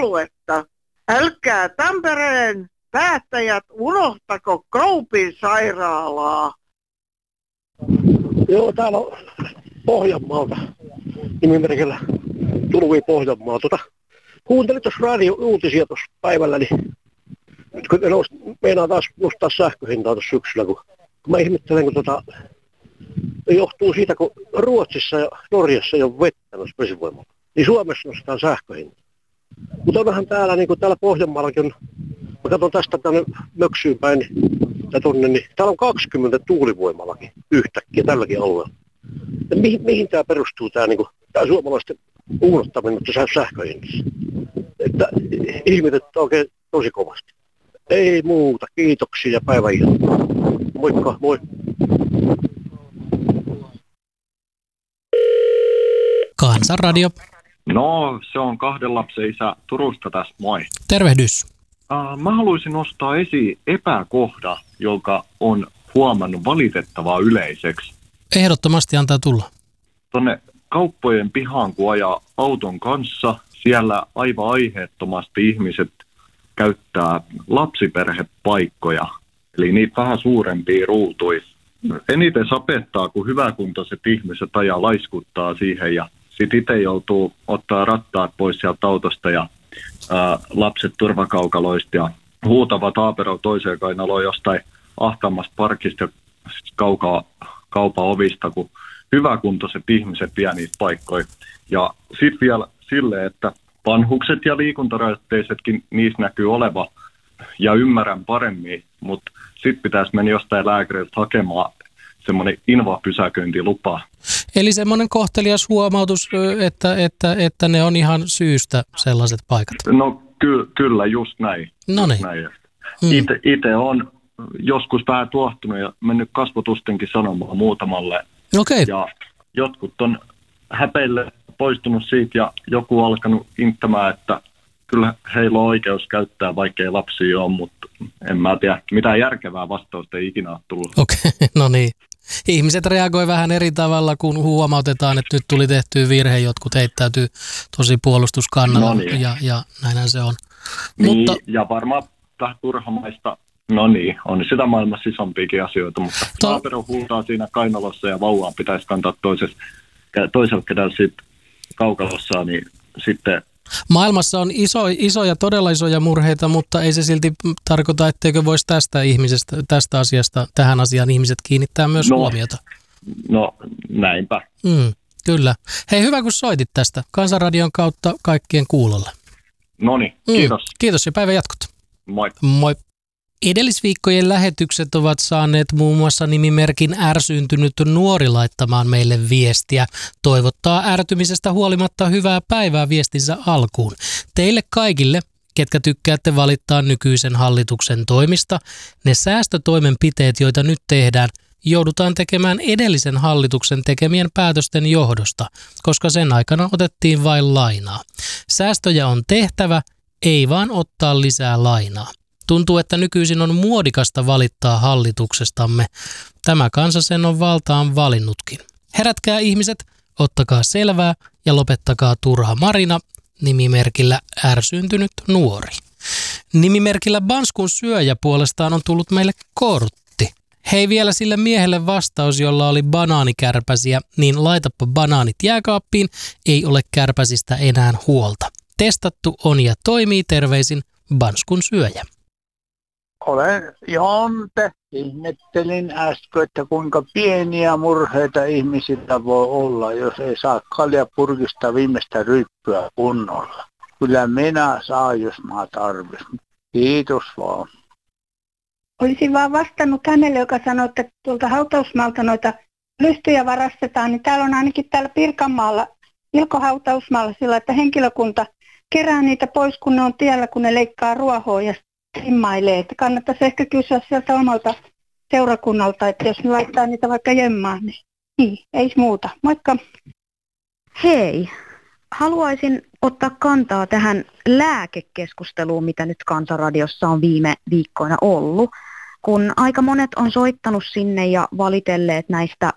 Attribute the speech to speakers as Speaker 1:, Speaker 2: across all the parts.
Speaker 1: aluetta. Älkää Tampereen päättäjät unohtako Kaupin sairaalaa.
Speaker 2: Joo, täällä on Pohjanmaalta nimimerkillä Turvi Pohjanmaa. Kuuntelin tuossa radio-uutisia tuossa päivällä, niin nyt kun meinaa taas nostaa sähköhintaa tuossa syksyllä, kun mä ihmettelen, kun johtuu siitä, kun Ruotsissa ja Norjassa ei ole vettä noissa vesivoimalla, niin Suomessa nostetaan sähköhintaa. Mutta onhan täällä, niin kuin täällä Pohjanmaallakin on, mä katson tästä tänne Möksyyn päin, niin täällä on 20 tuulivoimallakin yhtäkkiä tälläkin alueella. Ja mihin tämä perustuu, tämä suomalaisten unohtaminen sähköhinnassa? Että ihmetetään oikein tosi kovasti. Ei muuta, kiitoksia ja päivää ihan. Moikka, moi.
Speaker 3: Kansanradio.
Speaker 4: No, se on 2 lapsen isä Turusta tässä, moi.
Speaker 3: Tervehdys.
Speaker 4: Mä haluaisin nostaa esiin epäkohda, joka on huomannut valitettavaa yleiseksi.
Speaker 3: Ehdottomasti antaa tulla.
Speaker 4: Tuonne kauppojen pihaan, kun ajaa auton kanssa, siellä aivan aiheettomasti ihmiset käyttää lapsiperhepaikkoja, eli niitä vähän suurempia ruutuja. Eniten sapettaa, kun hyväkuntoiset ihmiset ajaa laiskuttaa siihen ja sitten itse joutuu ottaa rattaat pois sieltä autosta ja lapset turvakaukaloista ja huutava taapero toiseen kainaloon jostain ahtaamasta parkista ja kaukaa kaupan ovista, kun hyväkuntoiset ihmiset vie niitä paikkoja. Ja sitten vielä silleen, että vanhukset ja liikuntarajoitteisetkin niissä näkyy oleva ja ymmärrän paremmin, mutta sitten pitäisi mennä jostain lääkäriltä hakemaan semmoinen invapysäköintilupa.
Speaker 3: Eli semmoinen kohtelias huomautus, että ne on ihan syystä sellaiset paikat.
Speaker 4: No kyllä, just näin.
Speaker 3: No niin.
Speaker 4: Itse on joskus vähän tuohtunut ja mennyt kasvotustenkin sanomaan muutamalle.
Speaker 3: Okei.
Speaker 4: Ja jotkut on häpeille poistunut siitä ja joku alkanut inttämään, että kyllä heillä on oikeus käyttää, vaikka ei lapsia ole, mutta en mä tiedä, mitään järkevää vastausta ei ikinä ole tullut.
Speaker 3: Okei, no niin. Ihmiset reagoi vähän eri tavalla, kun huomautetaan, että nyt tuli tehtyä virhe, jotkut heittäytyy tosi puolustuskannalla, no niin. ja näinhän se on.
Speaker 4: Niin, mutta ja varmaan vähän turhamaista, no niin, on sitä maailmassa isompiakin asioita, mutta taapero huutaa siinä kainalossa ja vauvaa pitäisi kantaa toisella kädellä siitä kaukalossa, niin sitten
Speaker 3: maailmassa on isoja, todella isoja murheita, mutta ei se silti tarkoita, etteikö voisi tästä asiasta, tähän asiaan ihmiset kiinnittää myös huomiota.
Speaker 4: No, näinpä.
Speaker 3: Kyllä. Hei, hyvä kun soitit tästä. Kansanradion kautta kaikkien kuulolle.
Speaker 4: Noniin, kiitos.
Speaker 3: Kiitos ja päivän jatkot.
Speaker 4: Moi.
Speaker 3: Moi. Edellisviikkojen lähetykset ovat saaneet muun muassa nimimerkin ärsyyntynyt nuori laittamaan meille viestiä. Toivottaa ärtymisestä huolimatta hyvää päivää viestinsä alkuun. Teille kaikille, ketkä tykkäätte valittaa nykyisen hallituksen toimista, ne säästötoimenpiteet, joita nyt tehdään, joudutaan tekemään edellisen hallituksen tekemien päätösten johdosta, koska sen aikana otettiin vain lainaa. Säästöjä on tehtävä, ei vaan ottaa lisää lainaa. Tuntuu, että nykyisin on muodikasta valittaa hallituksestamme. Tämä kansa sen on valtaan valinnutkin. Herätkää ihmiset, ottakaa selvää ja lopettakaa turha marina nimimerkillä ärsyyntynyt nuori. Nimimerkillä Banskun syöjä puolestaan on tullut meille kortti. Hei vielä sille miehelle vastaus, jolla oli banaanikärpäsiä, niin laitapa banaanit jääkaappiin, ei ole kärpäsistä enää huolta. Testattu on ja toimii, terveisin Banskun syöjä.
Speaker 1: Olen Jonte. Ihmettelin äsken, että kuinka pieniä murheita ihmisillä voi olla, jos ei saa kaljapurkista viimeistä ryppyä kunnolla. Kyllä minä saan, jos mä tarvitsen. Kiitos vaan.
Speaker 5: Olisin vaan vastannut hänelle, joka sanoi, että tuolta hautausmaalta noita lyhtyjä varastetaan, niin täällä on ainakin täällä Pirkanmaalla, Ilko-hautausmaalla sillä, että henkilökunta kerää niitä pois, kun ne on tiellä, kun ne leikkaa ruohoa ja simmailee. Että kannattaisi ehkä kysyä sieltä omalta seurakunnalta, että jos ne laittaa niitä vaikka jemmaan, niin ei muuta. Moikka!
Speaker 6: Hei! Haluaisin ottaa kantaa tähän lääkekeskusteluun, mitä nyt Kansanradiossa on viime viikkoina ollut, kun aika monet on soittanut sinne ja valitelleet näistä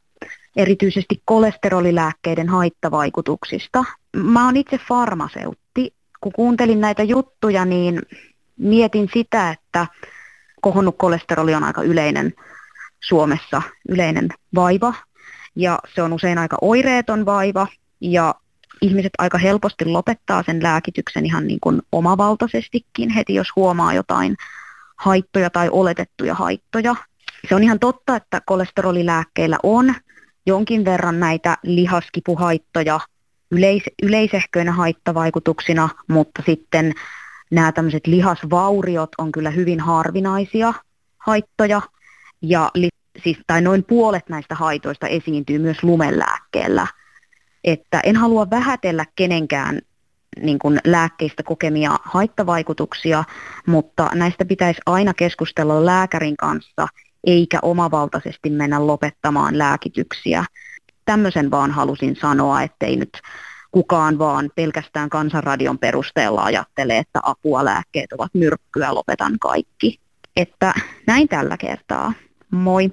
Speaker 6: erityisesti kolesterolilääkkeiden haittavaikutuksista. Mä oon itse farmaseutti. kun kuuntelin näitä juttuja, niin mietin sitä, että kohonnut kolesteroli on aika yleinen Suomessa, yleinen vaiva. Ja se on usein aika oireeton vaiva ja ihmiset aika helposti lopettaa sen lääkityksen ihan niin kuin omavaltaisestikin heti, jos huomaa jotain haittoja tai oletettuja haittoja. Se on ihan totta, että kolesterolilääkkeillä on jonkin verran näitä lihaskipuhaittoja yleisehköinä haittavaikutuksina, mutta sitten nämä tämmöiset lihasvauriot on kyllä hyvin harvinaisia haittoja ja tai noin puolet näistä haitoista esiintyy myös lumelääkkeellä. Että en halua vähätellä kenenkään niin kuin lääkkeistä kokemia haittavaikutuksia, mutta näistä pitäisi aina keskustella lääkärin kanssa, eikä omavaltaisesti mennä lopettamaan lääkityksiä. Tämmöisen vaan halusin sanoa, ettei nyt kukaan vaan pelkästään Kansanradion perusteella ajattele, että apua, lääkkeet ovat myrkkyä, lopetan kaikki. Että näin tällä kertaa. Moi.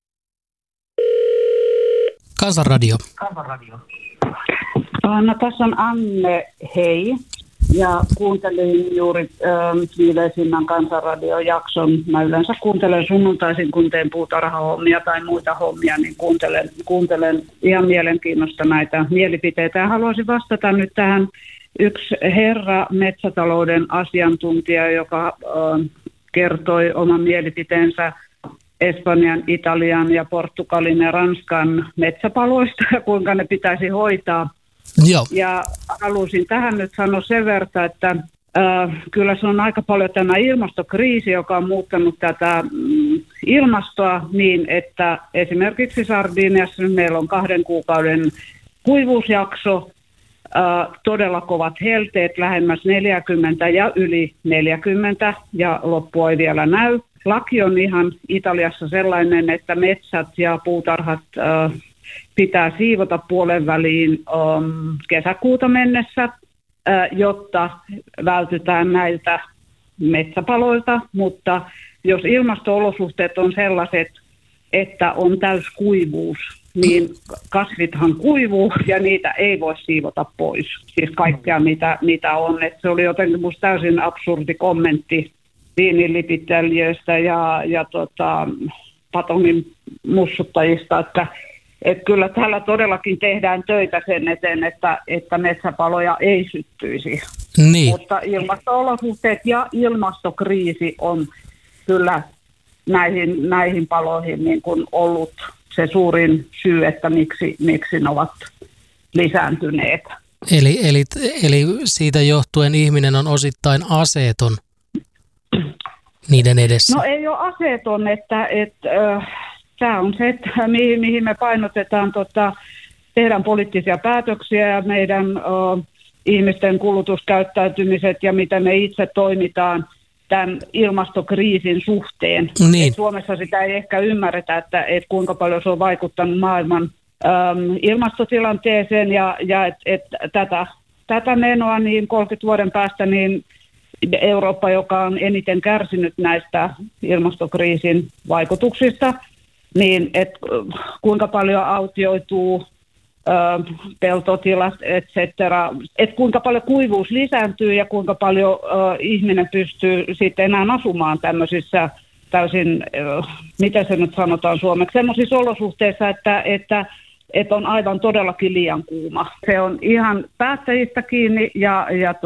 Speaker 3: Kansanradio.
Speaker 7: No tässä on Anne, hei. Ja kuuntelin juuri viimeisimmän Kansanradion jakson. Mä yleensä kuuntelen sunnuntaisin, kun teen puutarhahommia tai muita hommia, niin kuuntelen ihan mielenkiinnosta näitä mielipiteitä. Ja haluaisin vastata nyt tähän yksi herra metsätalouden asiantuntija, joka kertoi oman mielipiteensä Espanjan, Italian ja Portugalin ja Ranskan metsäpaloista ja kuinka ne pitäisi hoitaa.
Speaker 3: Joo.
Speaker 7: Ja halusin tähän nyt sanoa sen verran, että kyllä se on aika paljon tämä ilmastokriisi, joka on muuttanut tätä ilmastoa niin, että esimerkiksi Sardiniassa meillä on 2 kuukauden kuivuusjakso, todella kovat helteet, lähemmäs 40 ja yli 40 ja loppua ei vielä näy. Laki on ihan Italiassa sellainen, että metsät ja puutarhat pitää siivota puolen väliin kesäkuuta mennessä, jotta vältytään näiltä metsäpaloilta, mutta jos ilmasto-olosuhteet on sellaiset, että on täyskuivuus, niin kasvithan kuivuu ja niitä ei voi siivota pois. Siis kaikkea mitä on. Et se oli jotenkin musta täysin absurdi kommentti viinilipiteljöistä ja patongin mussuttajista, että kyllä täällä todellakin tehdään töitä sen eteen, että metsäpaloja ei syttyisi.
Speaker 3: Niin.
Speaker 7: Mutta ilmasto-olosuhteet ja ilmastokriisi on kyllä näihin paloihin niin kuin ollut se suurin syy, että miksi ne ovat lisääntyneet.
Speaker 3: Eli siitä johtuen ihminen on osittain aseeton niiden edessä?
Speaker 7: No ei ole aseeton, että tämä on se, että mihin me painotetaan, tehdään poliittisia päätöksiä ja meidän ihmisten kulutuskäyttäytymiset ja miten me itse toimitaan tämän ilmastokriisin suhteen.
Speaker 6: Niin.
Speaker 7: Suomessa sitä ei ehkä ymmärretä, että kuinka paljon se on vaikuttanut maailman ilmastotilanteeseen ja tätä menoa niin 30 vuoden päästä niin Eurooppa, joka on eniten kärsinyt näistä ilmastokriisin vaikutuksista, niin kuinka paljon autioituu peltotilat, etc. Että kuinka paljon kuivuus lisääntyy ja kuinka paljon ihminen pystyy sitten enää asumaan tämmöisissä täysin, miten se nyt sanotaan suomeksi, semmoisissa olosuhteissa, että on aivan todellakin liian kuuma. Se on ihan päättäjistä kiinni ja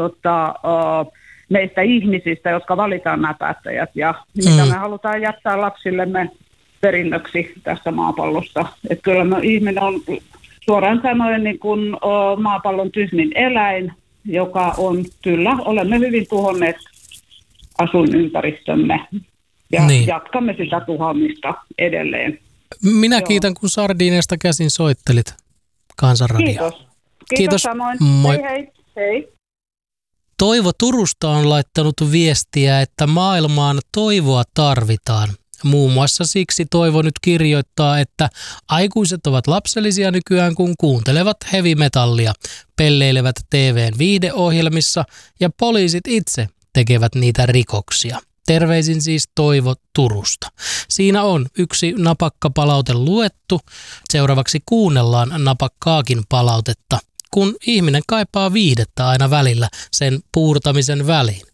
Speaker 7: meistä ihmisistä, jotka valitaan nämä päättäjät ja mitä me halutaan jättää lapsillemme perinnöksi tästä maapallosta. Että kyllä ihminen on suoraan sanoen niin kuin maapallon tyhmin eläin, joka on, kyllä, olemme hyvin tuhonneet asuinympäristömme ja jatkamme sitä tuhoamista edelleen.
Speaker 3: Minä kiitän, kun Sardiniasta käsin soittelit Kansanradioon.
Speaker 7: Kiitos samoin.
Speaker 3: Moi.
Speaker 7: Hei.
Speaker 3: Toivo Turusta on laittanut viestiä, että maailmaan toivoa tarvitaan. Muun muassa siksi Toivo nyt kirjoittaa, että aikuiset ovat lapsellisia nykyään, kun kuuntelevat heavy metallia, pelleilevät TV:n viihdeohjelmissa ja poliisit itse tekevät niitä rikoksia. Terveisin siis Toivo Turusta. Siinä on yksi napakka palaute luettu. Seuraavaksi kuunnellaan napakkaakin palautetta kun ihminen kaipaa viihdettä aina välillä sen puurtamisen väliin.